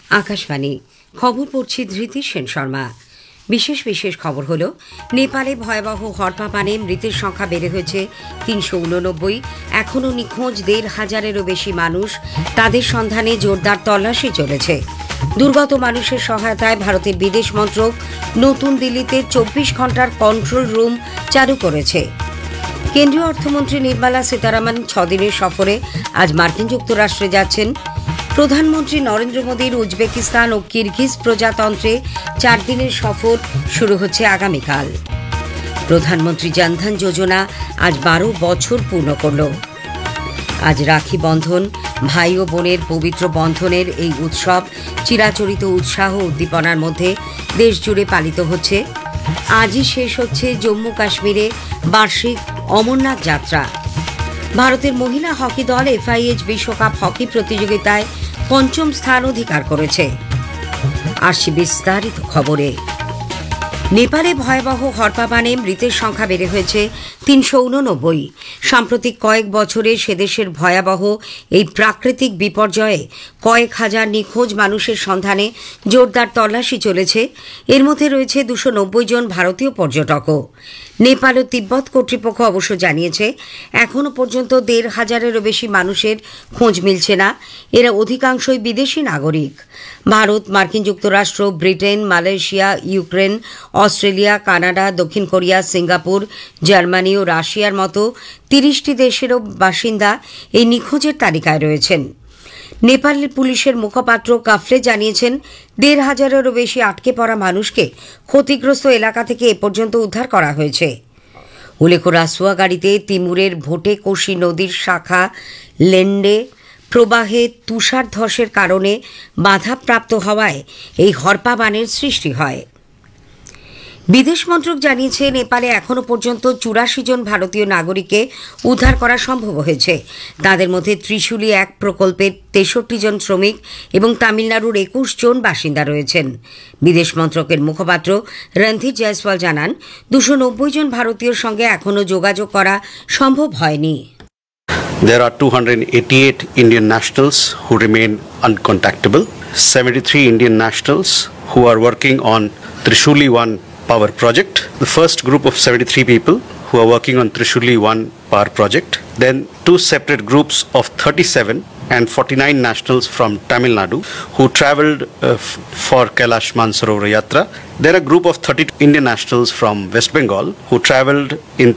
আকাশবাণী খবর পড়ছি ধৃতি সেন শর্মা। বিশেষ খবর হলো, নেপালে ভয়াবহ হরপাবানে মৃতের সংখ্যা বেড়ে হয়েছে ৩৮৯। এখনও নিখোঁজ ১,৫০০-এরও বেশি মানুষ। তাদের সন্ধানে জোরদার তল্লাশি চলেছে। দুর্গত মানুষের সহায়তায় ভারতের বিদেশ মন্ত্রক নতুন দিল্লিতে ২৪ ঘণ্টার কন্ট্রোল রুম চালু করেছে। কেন্দ্রীয় অর্থমন্ত্রী নির্মলা সীতারামন ৬ দিনের সফরে আজ মার্কিন যুক্তরাষ্ট্রে যাচ্ছেন। প্রধানমন্ত্রী নরেন্দ্র মোদীর উজবেকিস্তান ও কিরগিজ প্রজাতন্ত্রে ৪ দিনের সফর শুরু হচ্ছে আগামীকাল। প্রধানমন্ত্রী জনধন যোজনা আজ ১২ বছর পূর্ণ করল। আজ রাখি বন্ধন, ভাই ও বোনের পবিত্র বন্ধনের এই উৎসব চিরাচরিত উৎসাহ উদ্দীপনার মধ্যে দেশ জুড়ে পালিত হচ্ছে। আজই শেষ হচ্ছে জম্মু কাশ্মীরে বার্ষিক অমরনাথ যাত্রা। ভারতের মহিলা হকি দল FIH বিশ্বকাপ হকি প্রতিযোগিতায় ৫ম স্থান অধিকার করেছে। আসছি বিস্তারিত খবরে। নেপালে ভয়াবহ হরপাবানে মৃতের সংখ্যা বেড়ে হয়েছে ৩৮৯। সাম্প্রতিক কয়েক বছরে সেদেশের ভয়াবহ এই প্রাকৃতিক বিপর্যয়ে কয়েক হাজার নিখোঁজ মানুষের সন্ধানে জোরদার তল্লাশি চলেছে। এর মধ্যে রয়েছে ২৯০ জন ভারতীয় পর্যটকও। নেপাল ও তিব্বত কর্তৃপক্ষ অবশ্য জানিয়েছে, এখনও পর্যন্ত ১,৫০০-এরও বেশি মানুষের খোঁজ মিলছে না। এরা অধিকাংশই বিদেশি নাগরিক। ভারত, মার্কিন যুক্তরাষ্ট্র, Britain, Malaysia, Ukraine, Australia, Canada, দক্ষিণ কোরিয়া, সিঙ্গাপুর, জার্মানি ও রাশিয়ার মতো ৩০টি দেশেরও বাসিন্দা এই নিখোঁজের তালিকায় রয়েছেন। নেপালের পুলিশের মুখপাত্র কাফলে জানিয়েছেন, ১,৫০০-এরও বেশি আটকে পড়া মানুষকে ক্ষতিগ্রস্ত এলাকা থেকে এ পর্যন্ত উদ্ধার করা হয়েছে। উল্লেখ্য, রাসুয়া গাড়িতে তিমুরের ভোটে কোশি নদীর শাখা লেন্ডে প্রবাহে তুষার ধসের কারণে বাধাপ্রাপ্ত হওয়ায় এই হরপাবানের সৃষ্টি হয়। বিদেশ মন্ত্রক জানিয়েছে, নেপালে এখনও পর্যন্ত ৮৪ জন ভারতীয় নাগরিককে উদ্ধার করা সম্ভব হয়েছে। তাদের মধ্যে ত্রিশুলি ১ প্রকল্পের ৬৩ জন শ্রমিক এবং তামিলনাড়ুর ২১ জন বাসিন্দা রয়েছেন। বিদেশ মন্ত্রকের মুখপাত্র রণধীর জয়সওয়াল জানান, ২৯০ জন ভারতীয়র সঙ্গে এখনও যোগাযোগ করা সম্ভব হয়নি। There are 288 Indian nationals who remain uncontactable, 73 Indian nationals who are working on Trishuli 1 power project. The first group of 73 people who are working on Trishuli 1 power project. Then 2 separate groups of 37 and 49 nationals from Tamil Nadu who travelled for Kailash Mansarovar Yatra. There are a group of 30 Indian nationals from West Bengal who travelled in